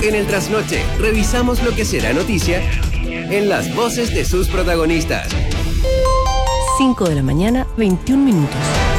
En el trasnoche, revisamos lo que será noticia en las voces de sus protagonistas. 5 de la mañana, 21 minutos.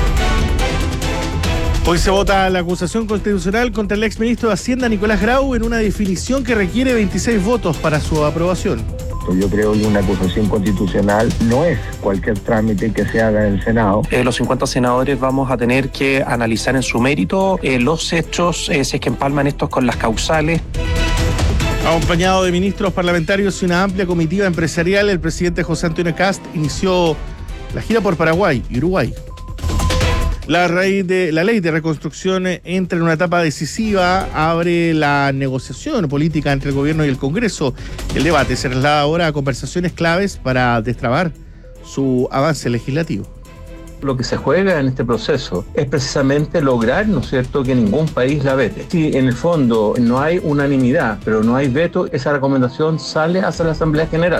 Hoy se vota la acusación constitucional contra el exministro de Hacienda, Nicolás Grau, en una definición que requiere 26 votos para su aprobación. Yo creo que una acusación constitucional no es cualquier trámite que se haga en el Senado. Los 50 senadores vamos a tener que analizar en su mérito los hechos, si es que empalman estos con las causales. Acompañado de ministros parlamentarios y una amplia comitiva empresarial, el presidente José Antonio Kast inició la gira por Paraguay y Uruguay. La ley de reconstrucción entra en una etapa decisiva, abre la negociación política entre el gobierno y el Congreso. El debate se traslada ahora a conversaciones claves para destrabar su avance legislativo. Lo que se juega en este proceso es precisamente lograr, ¿no es cierto?, que ningún país la vete. Si en el fondo no hay unanimidad, pero no hay veto, esa recomendación sale hacia la Asamblea General.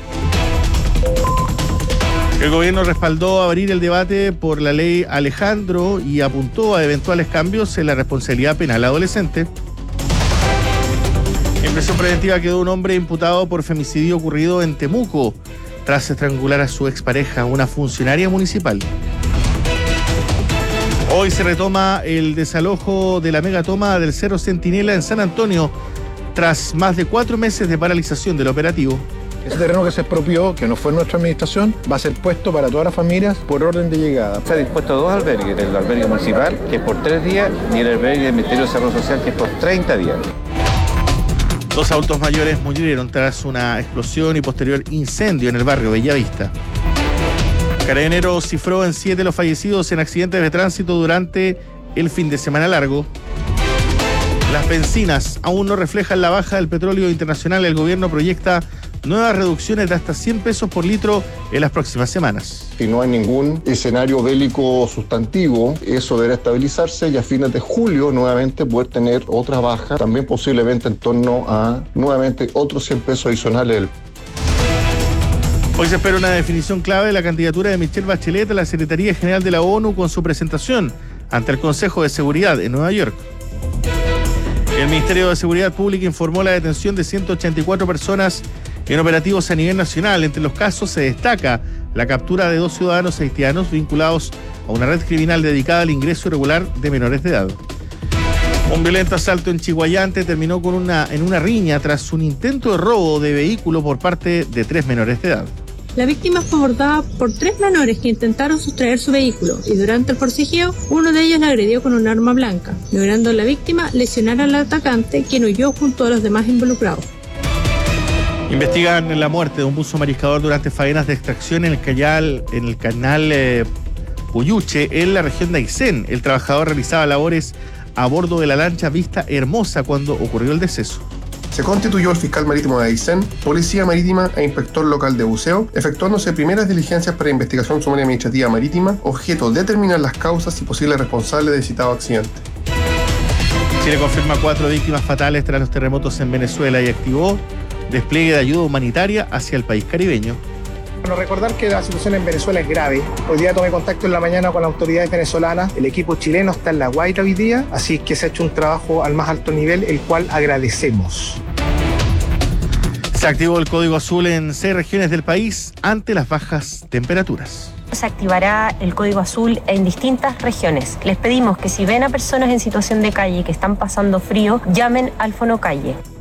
El gobierno respaldó abrir el debate por la ley Alejandro y apuntó a eventuales cambios en la responsabilidad penal adolescente. En prisión preventiva quedó un hombre imputado por femicidio ocurrido en Temuco tras estrangular a su expareja, una funcionaria municipal. Hoy se retoma el desalojo de la megatoma del Cerro Centinela en San Antonio tras más de 4 meses de paralización del operativo. Ese terreno que se expropió, que no fue nuestra administración, va a ser puesto para todas las familias por orden de llegada. Se ha dispuesto 2 albergues, el albergue municipal, que es por 3 días, y el albergue del Ministerio de Desarrollo Social, que es por 30 días. 2 adultos mayores murieron tras una explosión y posterior incendio en el barrio Bellavista. Carabineros cifró en 7 los fallecidos en accidentes de tránsito durante el fin de semana largo. Las bencinas aún no reflejan la baja del petróleo internacional. El gobierno proyecta nuevas reducciones de hasta 100 pesos por litro en las próximas semanas. Si no hay ningún escenario bélico sustantivo, eso deberá estabilizarse y a fines de julio nuevamente poder tener otra baja, también posiblemente en torno a nuevamente otros 100 pesos adicionales. Hoy se espera una definición clave de la candidatura de Michelle Bachelet a la Secretaría General de la ONU con su presentación ante el Consejo de Seguridad en Nueva York. El Ministerio de Seguridad Pública informó la detención de 184 personas en operativos a nivel nacional. Entre los casos se destaca la captura de 2 ciudadanos haitianos vinculados a una red criminal dedicada al ingreso irregular de menores de edad. Un violento asalto en Chiguayante terminó en una riña tras un intento de robo de vehículo por parte de 3 menores de edad. La víctima fue abordada por 3 menores que intentaron sustraer su vehículo y durante el forcejeo uno de ellos la agredió con un arma blanca, logrando la víctima lesionar al atacante, quien huyó junto a los demás involucrados. Investigan la muerte de un buzo mariscador durante faenas de extracción en el canal Puyuche, en la región de Aysén. El trabajador realizaba labores a bordo de la lancha Vista Hermosa cuando ocurrió el deceso. Se constituyó el fiscal marítimo de Aysén, policía marítima e inspector local de buceo, efectuándose primeras diligencias para investigación sumaria administrativa marítima, objeto de determinar las causas y posibles responsables del citado accidente. Chile confirma 4 víctimas fatales tras los terremotos en Venezuela y activó despliegue de ayuda humanitaria hacia el país caribeño. Bueno, recordar que la situación en Venezuela es grave. Hoy día tomé contacto en la mañana con las autoridades venezolanas. El equipo chileno está en La Guaira hoy día, así que se ha hecho un trabajo al más alto nivel, el cual agradecemos. Se activó el código azul en 6 regiones del país ante las bajas temperaturas. Se activará el código azul en distintas regiones. Les pedimos que si ven a personas en situación de calle que están pasando frío, llamen al Fonocalle.